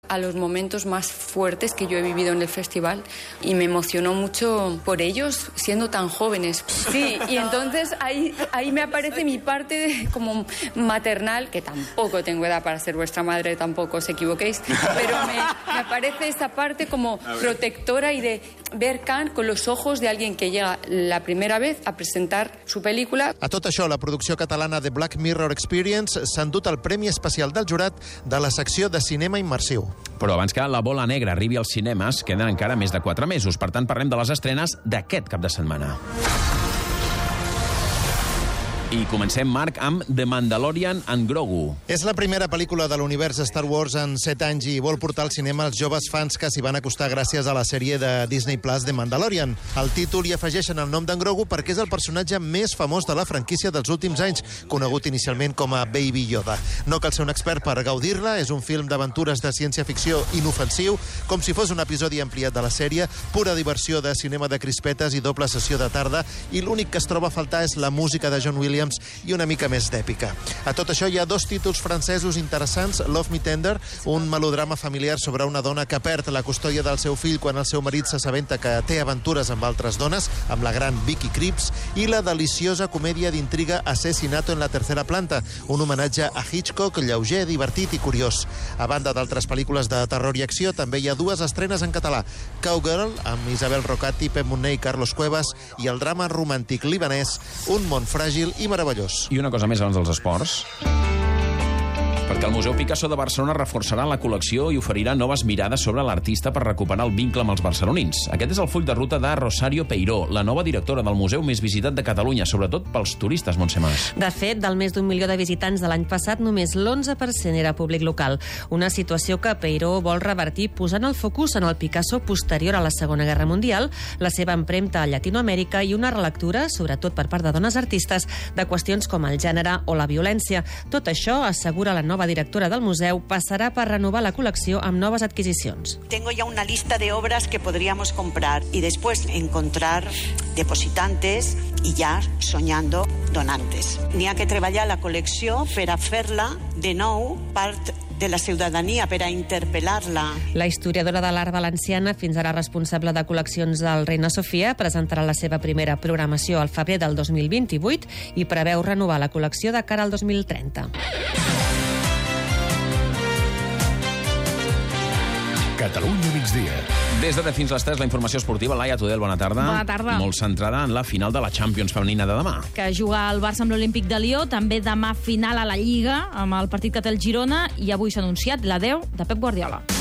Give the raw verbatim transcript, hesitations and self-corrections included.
a los momentos más fuertes que yo he vivido en el festival y me emocionó mucho por ellos siendo tan jóvenes. Sí, y entonces ahí, ahí me aparece mi parte de, como maternal, que tampoco tengo edad para ser vuestra madre, tampoco os equivoquéis, pero me, me aparece esta parte como protectora y de ver Cannes con los ojos de alguien que llega la primera vez a presentar su pel·lícula. A tot això, la producció catalana de Black Mirror Experience s'ha endut el Premi Especial del Jurat de la secció de cinema immersiu. Però abans que La Bola Negra arribi als cinemes, queden encara més de quatre mesos. Per tant, parlem de les estrenes d'aquest cap de setmana. I comencem, Marc, amb The Mandalorian and Grogu. És la primera pel·lícula de l'univers Star Wars en set anys i vol portar al cinema els joves fans que s'hi van acostar gràcies a la sèrie de Disney Plus The Mandalorian. Al títol hi afegeixen el nom d'en Grogu perquè és el personatge més famós de la franquícia dels últims anys, conegut inicialment com a Baby Yoda. No cal ser un expert per gaudir-la, és un film d'aventures de ciència-ficció inofensiu, com si fos un episodi ampliat de la sèrie, pura diversió de cinema de crispetes i doble sessió de tarda, i l'únic que es troba a faltar és la música de John Williams i una mica més d'èpica. A tot això hi ha dos títols francesos interessants, Love Me Tender, un melodrama familiar sobre una dona que perd la custòdia del seu fill quan el seu marit s'assabenta que té aventures amb altres dones, amb la gran Vicky Krieps, i la deliciosa comèdia d'intriga Asesinato en la tercera planta, un homenatge a Hitchcock lleuger, divertit i curiós. A banda d'altres pel·lícules de terror i acció, també hi ha dues estrenes en català, Cowgirl, amb Isabel Rocati, Pep Munné i Carlos Cuevas, i el drama romàntic libanès Un món fràgil i meravellós. I una cosa més abans dels esports, perquè el Museu Picasso de Barcelona reforçarà la col·lecció i oferirà noves mirades sobre l'artista per recuperar el vincle amb els barcelonins. Aquest és el full de ruta de Rosario Peiró, la nova directora del museu més visitat de Catalunya, sobretot pels turistes, Montse Mas. De fet, del més d'un milió de visitants de l'any passat, només l'onze per cent era públic local. Una situació que Peiró vol revertir posant el focus en el Picasso posterior a la Segona Guerra Mundial, la seva empremta a Llatinoamèrica i una relectura, sobretot per part de dones artistes, de qüestions com el gènere o la violència. Tot això, assegura la nova directora del museu, passarà per renovar la col·lecció amb noves adquisicions. Tengo ya una lista de obras que podríamos comprar y después encontrar depositantes y ya soñando donantes. N'hi ha que treballar la col·lecció per a fer-la de nou part de la ciutadania, per a interpel·lar-la. La historiadora de l'art valenciana, fins ara responsable de col·leccions del Reina Sofia, presentarà la seva primera programació al febrer del dos mil vint-i-vuit i preveu renovar la col·lecció de cara al dos mil trenta. Catalunya migdia. Des d'ara fins les tres, la informació esportiva. Laia Tudel, bona tarda. Bona tarda. Molt centrada en la final de la Champions femenina de demà. Que juga el Barça amb l'Olímpic de Lió, també demà final a la Lliga, amb el partit que té el Girona, i avui s'ha anunciat l'adeu de Pep Guardiola.